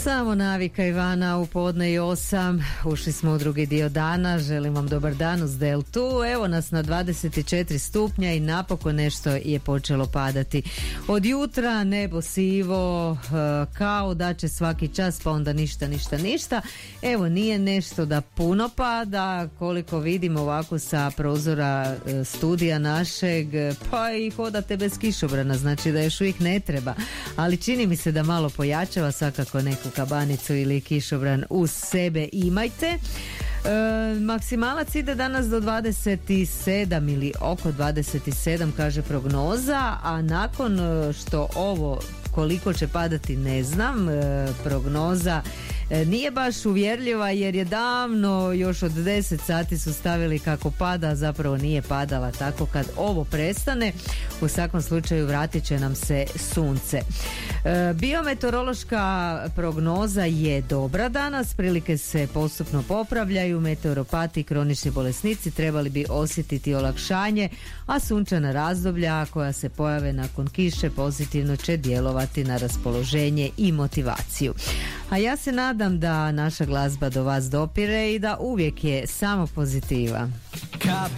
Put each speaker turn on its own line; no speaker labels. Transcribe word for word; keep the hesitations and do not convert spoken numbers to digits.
Samo navika Ivana u podne i osam. Ušli smo u drugi dio dana. Želim vam dobar dan uz Deltu. Evo nas na dvadeset četiri stupnja i napokon nešto je počelo padati. Od jutra nebo sivo, kao da će svaki čas, pa onda ništa, ništa, ništa. Evo, nije nešto da puno pada, koliko vidim ovako sa prozora studija našeg, pa i hodate bez kišobrana, znači da još uvijek ne treba. Ali čini mi se da malo pojačava, svakako neku kabanicu ili kišobran uz sebe imajte. E, maksimalac ide danas do dvadeset sedam ili oko dvadeset sedam, kaže prognoza, a nakon što ovo koliko će padati ne znam, e, prognoza e, nije baš uvjerljiva jer je davno, još od deset sati su stavili kako pada, zapravo nije padala, tako kad ovo prestane, u svakom slučaju vratit će nam se sunce. E, biometeorološka prognoza je dobra danas, prilike se postupno popravljaju, meteoropati i kronični bolesnici trebali bi osjetiti olakšanje, a sunčana razdoblja koja se pojave nakon kiše pozitivno će djelovati na raspoloženje i motivaciju. A ja se nadam da naša glazba do vas dopire i da uvijek je samo pozitiva.
Kad